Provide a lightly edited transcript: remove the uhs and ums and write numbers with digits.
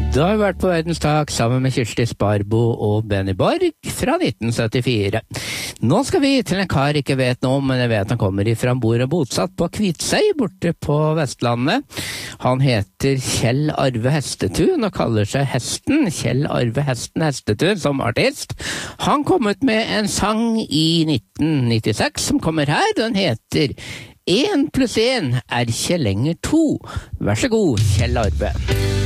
Da har vi vært på verdensdag sammen med Kirsti Sparbo og Benny Borg fra 1974. Nå skal vi til en kar ikke vet noe om, men jeg vet han kommer ifra, han bor og bosatt på Kvitsøy borte på Vestlandet. Han heter Kjell Arve Hestetun og kaller seg Hesten, Kjell Arve Hesten Hestetun som artist. Han kom ut med en sang i 1996 som kommer her, den heter 1 + 1 er ikke lenger 2. Vær så god, Kjell Arve.